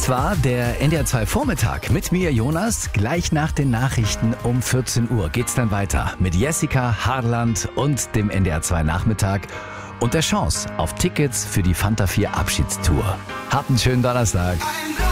Das war der NDR 2 Vormittag mit mir, Jonas. Gleich nach den Nachrichten um 14 Uhr geht's dann weiter mit Jessica Harland und dem NDR 2 Nachmittag und der Chance auf Tickets für die Fanta 4 Abschiedstour. Habt einen schönen Donnerstag.